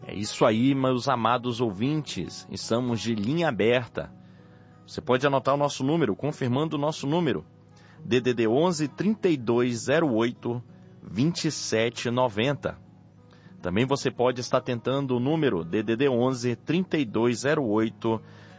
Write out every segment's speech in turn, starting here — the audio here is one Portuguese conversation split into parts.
É isso aí, meus amados ouvintes. Estamos de linha aberta. Você pode anotar o nosso número, confirmando o nosso número. DDD 11 3208 2790. Também você pode estar tentando o número DDD 11 3208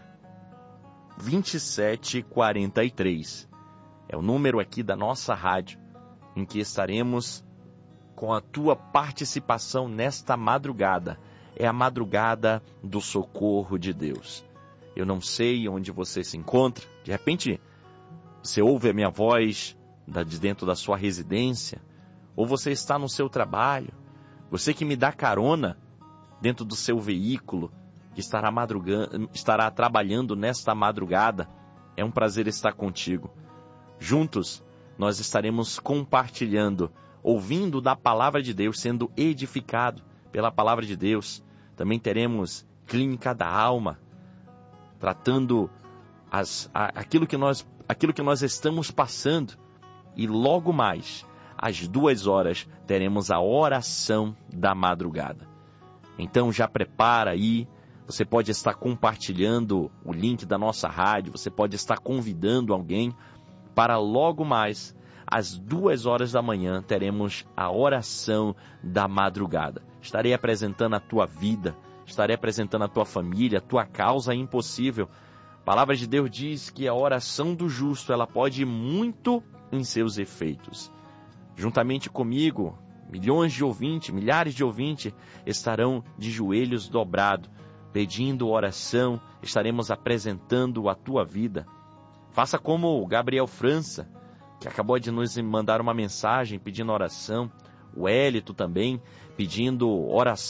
2743. É o número aqui da nossa rádio, em que estaremos com a tua participação nesta madrugada. É a madrugada do socorro de Deus. Eu não sei onde você se encontra. De repente, você ouve a minha voz de dentro da sua residência, ou você está no seu trabalho. Você que me dá carona dentro do seu veículo, que estará trabalhando nesta madrugada. É um prazer estar contigo. Juntos, nós estaremos compartilhando, ouvindo da palavra de Deus, sendo edificado pela palavra de Deus. Também teremos Clínica da Alma, tratando aquilo que nós estamos passando. E logo mais, às 2h, teremos a oração da madrugada. Então já prepara aí. Você pode estar compartilhando o link da nossa rádio, você pode estar convidando alguém para logo mais, às 2h da manhã, teremos a oração da madrugada. Estarei apresentando a tua vida, estarei apresentando a tua família, a tua causa impossível. A palavra de Deus diz que a oração do justo, ela pode ir muito em seus efeitos. Juntamente comigo, milhares de ouvintes estarão de joelhos dobrados, pedindo oração. Estaremos apresentando a tua vida. Faça como o Gabriel França, que acabou de nos mandar uma mensagem pedindo oração. O Hélito também pedindo oração.